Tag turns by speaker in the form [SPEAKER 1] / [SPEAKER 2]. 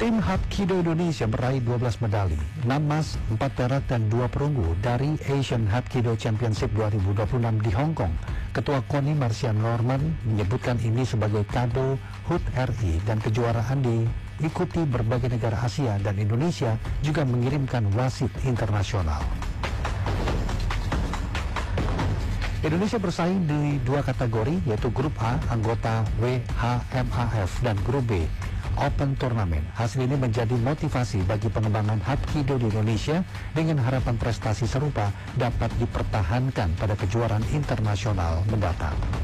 [SPEAKER 1] Tim Hapkido Indonesia meraih 12 medali, 6 emas, 4 perak dan 2 perunggu dari Asian Hapkido Championship 2026 di Hong Kong. Ketua KONI Marcian Norman menyebutkan ini sebagai kado HUT RI dan kejuaraan diikuti berbagai negara Asia dan Indonesia juga mengirimkan wasit internasional. Indonesia bersaing di 2 kategori, yaitu Grup A, anggota WHMAF, dan Grup B, Open Turnamen. Hasil ini menjadi motivasi bagi pengembangan Hapkido di Indonesia dengan harapan prestasi serupa dapat dipertahankan pada kejuaraan internasional mendatang.